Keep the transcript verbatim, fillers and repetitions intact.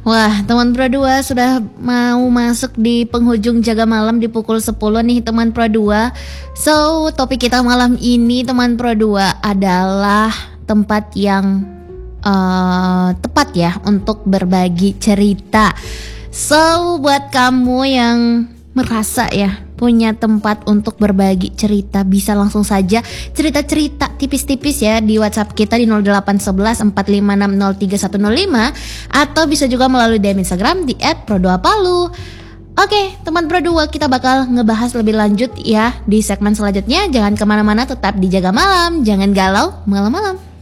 Wah, teman Pro dua sudah mau masuk di penghujung jaga malam di pukul sepuluh nih teman Pro dua. So, topik kita malam ini teman Pro dua adalah tempat yang uh, tepat ya untuk berbagi cerita. So, buat kamu yang merasa ya punya tempat untuk berbagi cerita, bisa langsung saja cerita-cerita tipis-tipis ya di WhatsApp kita di nol delapan satu satu empat lima enam nol tiga satu nol lima, atau bisa juga melalui D M Instagram di et pro dua palu. Oke, teman Pro dua, kita bakal ngebahas lebih lanjut ya di segmen selanjutnya. Jangan kemana-mana, tetap di Jaga Malam, jangan galau malam-malam.